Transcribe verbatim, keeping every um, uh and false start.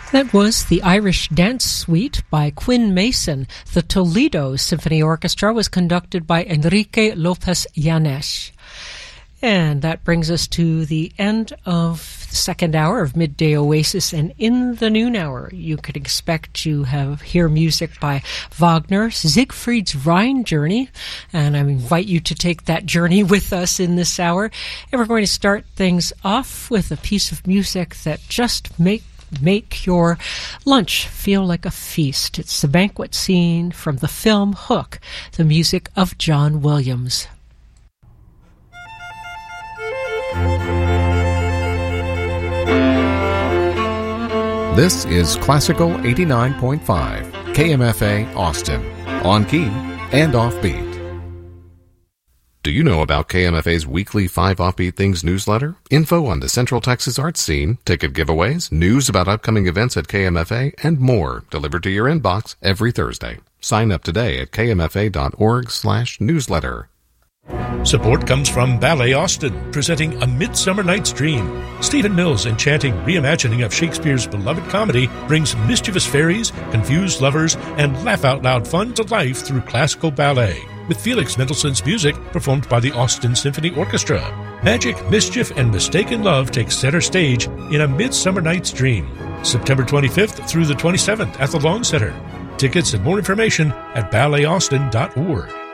That was the Irish Dance Suite by Quinn Mason. The Toledo Symphony Orchestra was conducted by Enrique Lopez Yanes. And that brings us to the end of the second hour of Midday Oasis. And in the noon hour, you could expect to have hear music by Wagner, Siegfried's Rhine Journey. And I invite you to take that journey with us in this hour. And we're going to start things off with a piece of music that just makes Make your lunch feel like a feast. It's the banquet scene from the film Hook, the music of John Williams. This is Classical eighty-nine point five, K M F A Austin, on key and offbeat. Do you know about K M F A's weekly Five Offbeat Things newsletter? Info on the Central Texas arts scene, ticket giveaways, news about upcoming events at K M F A, and more delivered to your inbox every Thursday. Sign up today at k m f a dot org slash newsletter. Support comes from Ballet Austin, presenting A Midsummer Night's Dream. Stephen Mills' enchanting reimagining of Shakespeare's beloved comedy brings mischievous fairies, confused lovers, and laugh-out-loud fun to life through classical ballet, with Felix Mendelssohn's music performed by the Austin Symphony Orchestra. Magic, mischief, and mistaken love take center stage in A Midsummer Night's Dream, September twenty-fifth through the twenty-seventh at the Long Center. Tickets and more information at ballet austin dot org.